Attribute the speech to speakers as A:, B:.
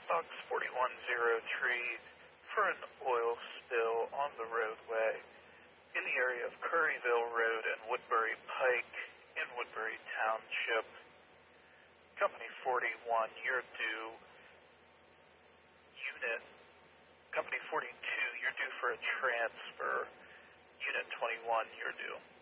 A: Box 4103 for an oil spill on the roadway in the area of Curryville Road and Woodbury Pike in Woodbury Township. Company 41, you're due. Unit Company 42, you're due for a transfer. Unit 21, you're due.